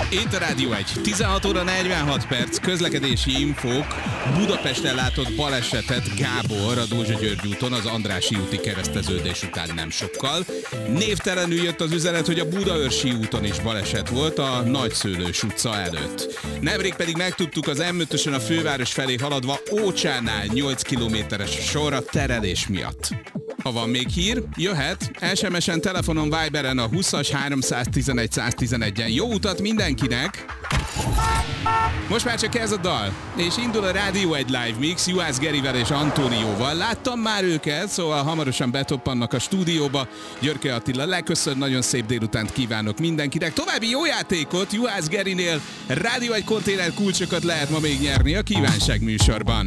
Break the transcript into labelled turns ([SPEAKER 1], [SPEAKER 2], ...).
[SPEAKER 1] Itt a Rádió 1. 16 óra 46 perc, közlekedési infók. Budapesten látott balesetet Gábor a Dózsa-György úton, az Andrássy úti kereszteződés után nem sokkal. Névtelenül jött az üzenet, hogy a Budaörsi úton is baleset volt a Nagyszőlős utca előtt. Nemrég pedig megtudtuk, az M5-ösön a főváros felé haladva Ócsánál 8 kilométeres sor a terelés miatt. Ha van még hír, jöhet SMS-en, telefonon, Viberen a 20-as 311 111-en. Jó utat mindenkinek! Most már csak ez a dal, és indul a Rádió 1 Live Mix Juhász Gerivel és Antónióval. Láttam már őket, szóval hamarosan betoppannak a stúdióba. Györke Attila leköszön, nagyon szép délutánt kívánok mindenkinek. További jó játékot Juhász Gerinél Rádió 1 konténer kulcsokat lehet ma még nyerni a kívánság műsorban.